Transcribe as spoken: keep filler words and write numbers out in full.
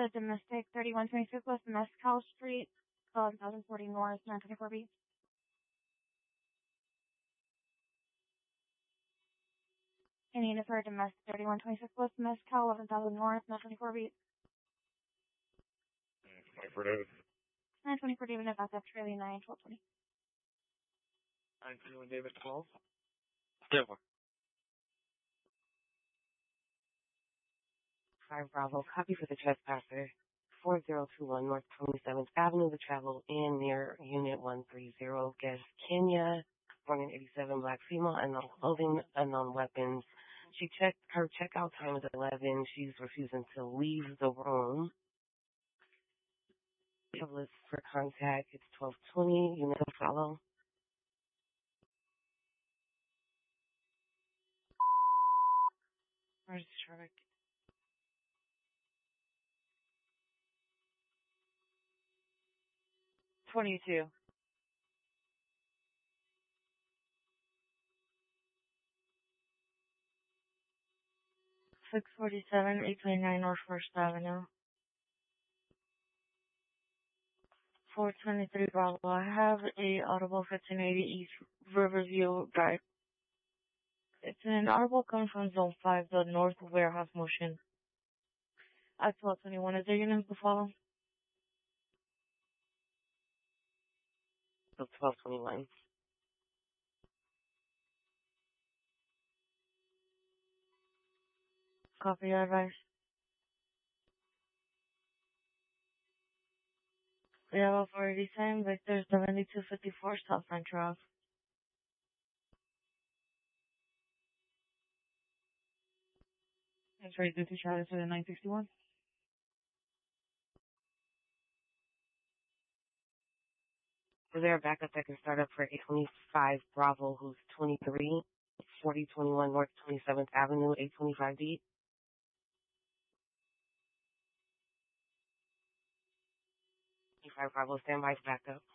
a domestic thirty-one twenty-six West Mescal Street, one thousand forty North, nine twenty-four B. Any unit for a domestic thirty-one twenty-six West Mescal, eleven thousand North, nine twenty-four B. twenty-four David. nine twenty-four David, back up trailing nine twelve twenty. nine twenty-one David, twelve. ten four. five Bravo, copy for the trespasser. four zero two one North twenty-seventh Avenue, the travel in near Unit one thirty, guest Kenya, born in eighty-seven, black female, unknown clothing, unknown weapons. She checked, her checkout time is eleven. She's refusing to leave the room. List for contact, it's twelve twenty. You need to follow. Where's the truck? twenty-two. six forty-seven, eight twenty-nine North First Avenue. four twenty-three Bravo. I have a Audible fifteen eighty East Riverview Drive. It's an Audible coming from Zone five, the North Warehouse Motion. At twelve twenty-one, is there your name to follow? So twelve twenty-one. Copy your advice. We have a four eighty time, Victor seventy-two fifty-four, South Central. That's right, this is Charlotte to the nine sixty-one. Is there a backup that can start up for eight twenty-five Bravo, who's twenty-three, forty twenty-one North twenty-seventh Avenue, eight twenty-five D? twenty-five Bravo, standby for backup.